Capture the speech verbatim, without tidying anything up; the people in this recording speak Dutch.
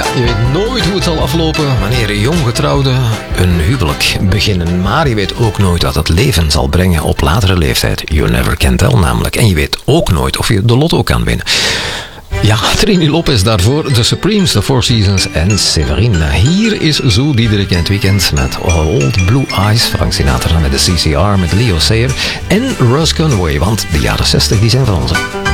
Je weet nooit hoe het zal aflopen wanneer jonggetrouwden een huwelijk beginnen. Maar je weet ook nooit wat het leven zal brengen op latere leeftijd. You never can tell namelijk. En je weet ook nooit of je de lotto kan winnen. Ja, Trini Lopez daarvoor, The Supremes, The Four Seasons en Severine. Hier is Zo Diederik in het weekend met Old Blue Eyes, Frank Sinatra met de C C R, met Leo Sayer en Russ Conway. Want de jaren zestig die zijn van ons.